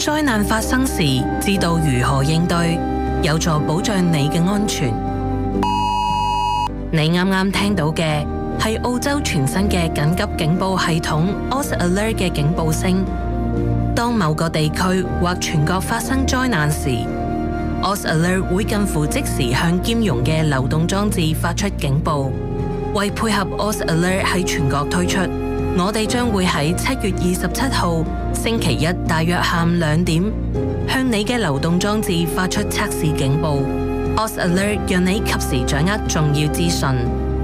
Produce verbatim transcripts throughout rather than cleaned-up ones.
災難發生時知道如何應對，有助保障你嘅安全。你啱啱聽到嘅係澳洲全新嘅緊急警報系統 O S Alert 嘅警報聲。當某個地區或全國發生災難時， O S Alert 會近乎即時向兼容嘅流動裝置發出警報。為配合 O S Alert 喺全國推出，我哋將會喺七月二十七號星期一大約下午兩點，向你嘅流動裝置發出測試警報。O S Alert 讓你及時掌握重要資訊。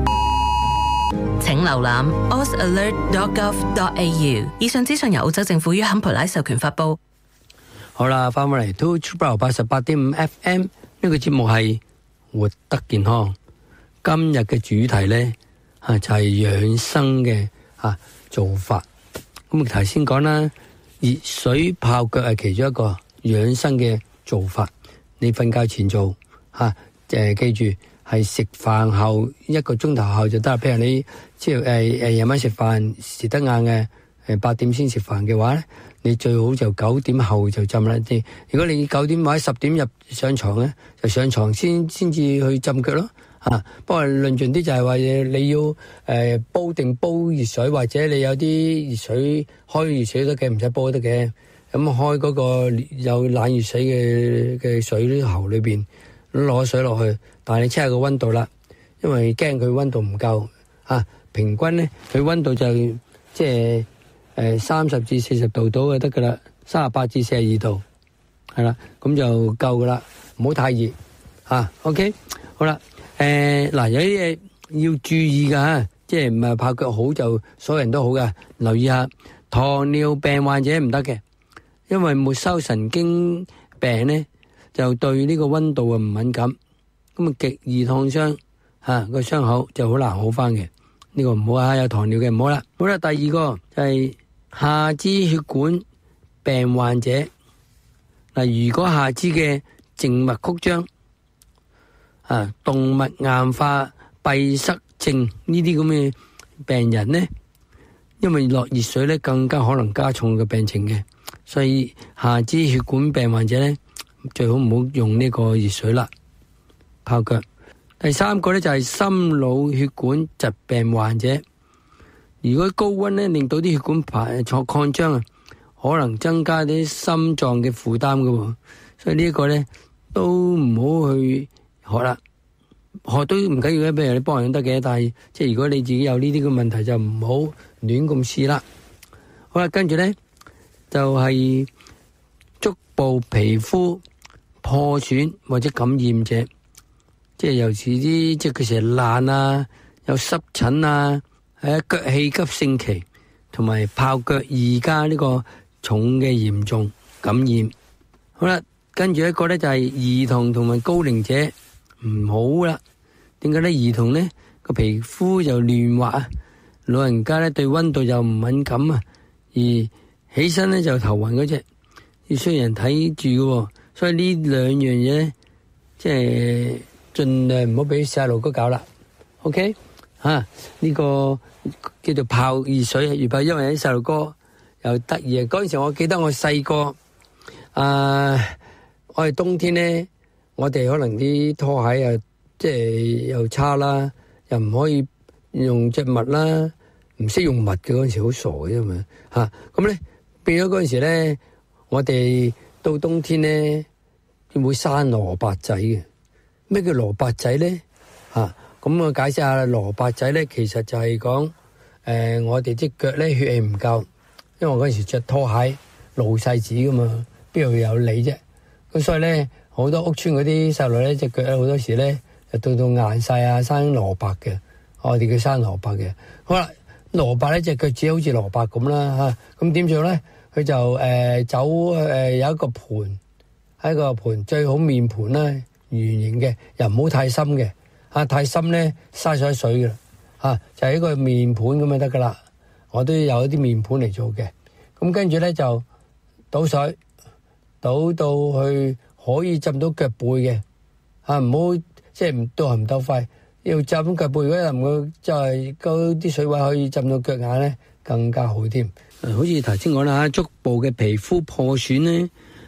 請瀏覽 o s alert dot gov dot a u。 以上資訊由澳洲政府於坎培拉授權發佈。 好啦，翻返嚟 To True 八十八點五 F M 呢個節目係活得健康。今日嘅主題呢，啊就係養生嘅啊做法。咁頭先講啦，熱水泡腳係其中一個養生嘅做法。你瞓覺前做，吓誒記住係食飯後一個鐘頭後就得啦。譬如你即係誒誒夜晚食飯食得晏嘅，誒八點先食飯嘅話咧，你最好就九點後就浸啦。啲如果你九點或者十點入上床咧，就上床先先至去浸腳咯。啊，不過論盡啲就係話你要誒、呃、煲定煲熱水，或者你有啲熱水開熱水都得嘅，唔使煲都得嘅。咁開嗰個有冷熱水嘅嘅水喉裏邊攞水落去，但係你 check 下個溫度啦，因為驚佢溫度唔夠啊。平均咧佢溫度就即係誒三十至四十度到就得噶啦，三十八至四十二度係啦，咁就夠噶啦，唔好太熱啊。OK， 好啦。誒，嗱、呃，有啲嘢要注意噶吓，即係唔係泡腳好就所有人都好噶。留意下，糖尿病患者唔得嘅，因為末梢神經病咧就對呢個溫度啊唔敏感，咁啊極易燙傷吓個傷口就好難好翻嘅。呢、這個唔好啊，有糖尿嘅唔好啦。好啦，第二個就係下肢血管病患者。嗱，如果下肢嘅靜脈曲張。啊，動脈硬化、閉塞症呢啲咁嘅病人呢，因為落熱水咧，更加可能加重個病情嘅，所以下肢血管病患者咧，最好唔好用呢個熱水啦，泡腳。第三個咧就係心腦血管疾病患者，如果高溫咧令到啲血管排錯擴張啊，可能增加啲心臟嘅負擔噶，所以呢一個咧都唔好去。學啦，學都唔緊要嘅，譬如你幫人得嘅，但係即係如果你自己有呢啲嘅問題，就唔好亂咁試啦。好啦，跟住咧就係足部皮膚破損或者感染者，即係尤其啲即係佢成日爛啊，有濕疹啊，喺腳氣急性期，同埋泡腳而家呢個重嘅嚴重感染。好啦，跟住一個咧就係兒童同埋高齡者。唔好啦，點解咧？兒童咧個皮膚就嫩滑啊，老人家咧對溫度又唔敏感啊，而起身咧就頭暈嗰隻，要需要人睇住嘅，所以呢兩樣嘢咧，即係盡量唔好俾細路哥搞啦。OK，吓呢個叫做泡熱水，如果因為啲細路哥又得意啊，嗰陣時我記得我細個，啊，我哋冬天咧。我哋可能啲拖鞋又即係又差啦，又唔可以用隻襪啦，唔識用襪嘅嗰陣時好傻嘅嘛嚇，咁咧變咗嗰陣時咧，我哋到冬天咧會生蘿蔔仔嘅。咩叫蘿蔔仔咧嚇？咁我解釋下啦，蘿蔔仔咧其實就係講誒我哋隻腳咧血氣唔夠，因為我嗰陣時著拖鞋露細子噶嘛，邊度有理啫？咁所以咧。好多屋村嗰啲細路咧，隻腳咧好多時咧就到到硬晒啊，生蘿蔔嘅，我哋叫生蘿蔔嘅。好啦，蘿蔔咧隻腳趾好似蘿蔔咁啦嚇，咁點做咧？佢就誒、呃、走誒、呃、有一個盤，喺個盤最好面盤啦，圓形嘅，又唔好太深嘅嚇，太深咧嘥咗水嘅啦嚇，就係、是、一個面盤咁就得噶啦。我都有一啲面盤嚟做嘅，咁跟住咧就倒水，倒到去。可以浸到腳背嘅，嚇唔好即係唔到唔到快，要浸腳背。如果能夠就係嗰啲水位可以浸到腳眼咧，更加好添。好似頭先講啦，足部嘅皮膚破損咧，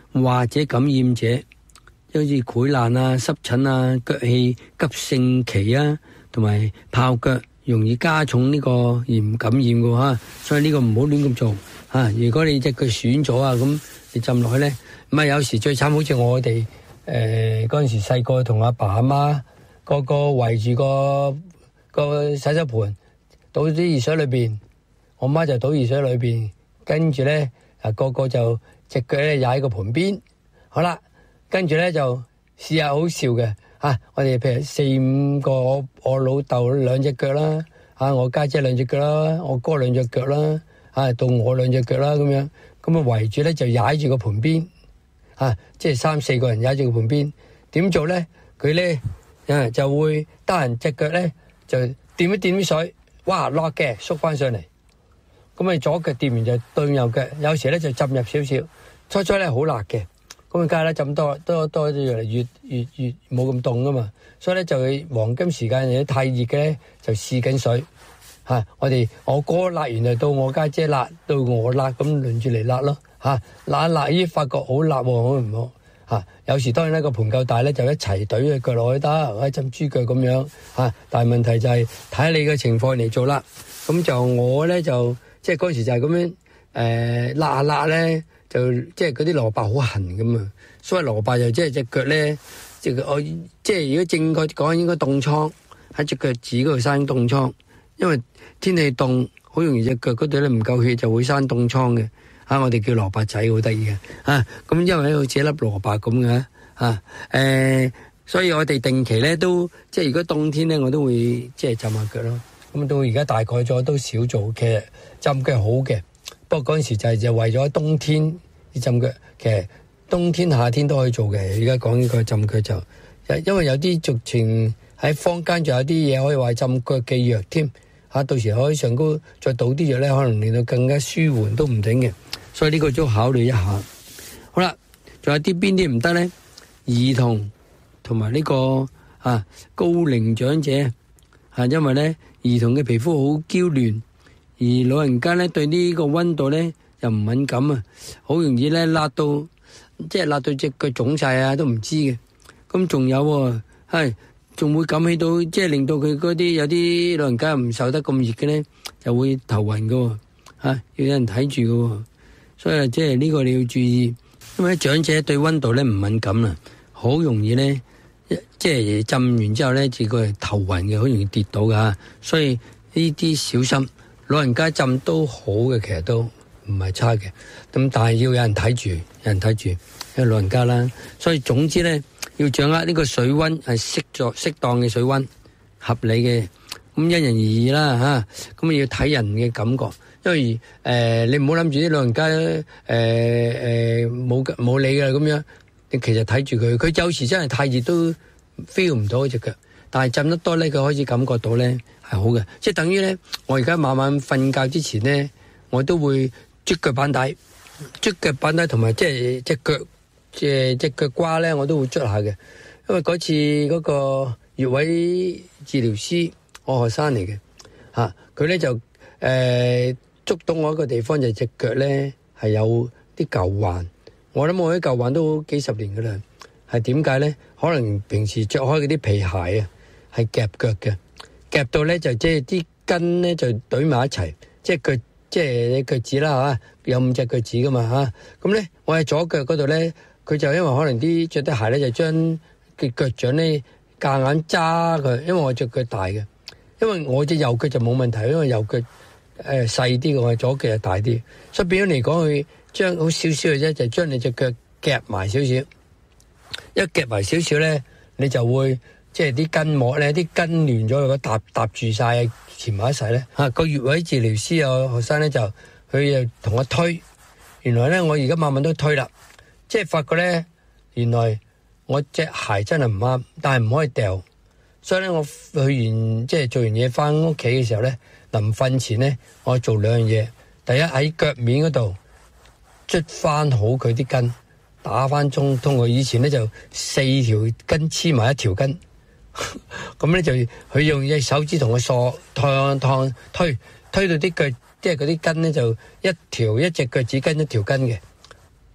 或者感染者，好似潰爛啊、濕疹啊、腳氣急性期啊，同埋泡腳容易加重呢個炎感染嘅嚇，所以呢個唔好亂咁做嚇。如果你隻腳損咗啊，咁你浸落去咧，咁啊有時最慘，好似我哋誒嗰陣時細個同阿爸阿媽個個圍住個個洗手盆倒啲熱水裏邊，我媽就倒熱水裏邊，跟住咧啊個個就隻腳咧踩喺個盆邊，好啦，跟住咧就試下好笑嘅嚇，我哋譬如四五個，我我老豆兩隻腳啦，嚇我家姐兩隻腳啦，我哥兩隻腳啦，嚇到我兩隻腳啦咁樣，咁啊圍住咧就踩住個盆邊，嚇即係三四個人踩住個盆邊，點做咧？佢咧啊就會得閒隻腳咧就掂一掂啲水，哇落嘅縮翻上嚟，咁啊左腳掂完就對右腳，有時咧就浸入少少，初初咧好辣嘅。咁啊，梗係啦，浸多多多越嚟越越越冇咁凍噶嘛，所以咧就係黃金時間，如果太熱嘅咧就試緊水嚇。我哋我哥辣完就到我家姐辣，到我辣，咁輪住嚟辣咯嚇。辣一辣咦，發覺好辣喎，好唔好嚇？有時當然咧個盆夠大咧，就一齊懟隻腳落去得，可以浸豬腳咁樣嚇。但係問題就係睇下你嘅情況嚟做啦。咁就我咧就即係嗰時就係咁樣誒辣下辣咧。就即係嗰啲蘿蔔好痕咁啊，所以蘿蔔就即係隻腳咧，即係我即係如果正確講應該凍瘡喺隻腳趾嗰度生凍瘡，因為天氣凍，好容易隻腳嗰度咧唔夠血就會生凍瘡嘅。啊，我哋叫蘿蔔仔，好得意嘅啊。咁因為好似一粒蘿蔔咁嘅啊，誒，所以我哋定期咧都即係如果冬天咧，我都會即係浸下腳咯。咁到而家大概咗都少做，其實浸腳好嘅。不過嗰陣時就係就為咗冬天浸腳，其實冬天夏天都可以做嘅。而家講呢個浸腳就，因為有啲俗傳喺坊間仲有啲嘢可以話浸腳嘅藥添嚇，到時可以上高再倒啲藥咧，可能令到更加舒緩都唔定嘅。所以呢個都考慮一下。好啦，仲有啲邊啲唔得咧？兒童同埋呢個啊高齡長者嚇，因為咧兒童嘅皮膚好嬌嫩。而老人家咧對呢個溫度咧又唔敏感啊，好容易咧辣到，即係辣到隻腳腫晒啊，都唔知嘅。咁仲有喎，係仲會感起到，即係令到佢嗰啲有啲老人家唔受得咁熱嘅咧，就會頭暈噶喎，嚇要有人睇住噶喎。所以即係呢個你要注意，因為長者對溫度咧唔敏感啊，好容易咧即係浸完之後咧，自己係頭暈嘅，好容易跌倒噶嚇。所以呢啲小心。老人家浸都好嘅，其實都唔係差嘅。咁但係要有人睇住，有人睇住，因為老人家啦。所以總之咧，要掌握呢個水溫係適作適當嘅水溫，合理嘅。咁因人而異啦嚇。咁要睇人嘅感覺，因為誒、呃、你唔好諗住啲老人家誒誒冇冇理㗎咁樣。你其實睇住佢，佢有時真係太熱都 feel 唔到隻腳，但係浸得多咧，佢開始感覺到咧。係好嘅，即係等於咧，我而家晚晚瞓覺之前咧，我都會捽腳板底，捽腳板底同埋即係隻腳，即係隻腳瓜咧，我都會捽下嘅。因為嗰次嗰個穴位治療師，我學生嚟嘅嚇，佢咧就誒捉到我一個地方，就係隻腳咧係有啲舊患。我諗我啲舊患都好幾十年噶啦，係點解咧？可能平時着開嗰啲皮鞋啊，係夾腳嘅。夾到咧就即係啲筋咧就懟埋一齊，即係腳即係你腳趾啦嚇，有五隻腳趾噶嘛嚇。咁咧我喺左腳嗰度咧，佢就因為可能啲着啲鞋咧就將嘅腳掌咧夾硬揸佢，因為我隻腳大嘅，因為我隻右腳就冇問題，因為右腳誒細啲嘅，我左腳就大啲，所以變咗嚟講佢將好少少嘅啫，就將你隻腳夾埋少少，一夾埋少少咧，你就會。即係啲筋膜咧，啲筋亂咗，如果搭搭住晒，纏埋一齊咧嚇。個穴位治療師有學生咧就佢又同我推，原來咧我而家慢慢都推啦，即係發覺咧原來我隻鞋真係唔啱，但係唔可以掉，所以咧我去完即係做完嘢翻屋企嘅時候咧，臨瞓前咧我做兩樣嘢，第一喺腳面嗰度捽翻好佢啲筋，打翻中通過以前咧就四條筋黐埋一條筋。咁咧就佢用隻手指同佢索燙燙推推到啲腳，即係嗰啲筋咧就一條一隻腳趾跟一條筋嘅，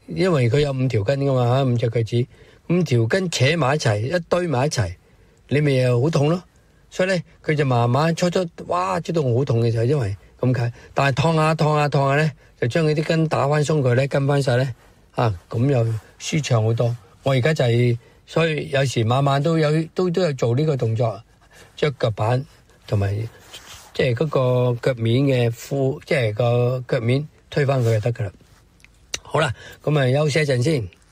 因為佢有五條筋噶嘛，五隻腳趾，五條筋扯埋一齊，一堆埋一齊，你咪又好痛咯。所以咧，佢就慢慢初初，哇，知道我好痛嘅就係因為咁解。但係燙下燙下燙下咧，就將佢啲筋打翻鬆佢咧，跟翻晒咧，啊，咁又舒暢好多。我而家就係、是，所以有時晚晚都有都都有做呢個動作，將腳板同埋即係嗰個腳面嘅褲，即係個腳面推翻佢就得噶啦。好啦，咁啊休息一陣先。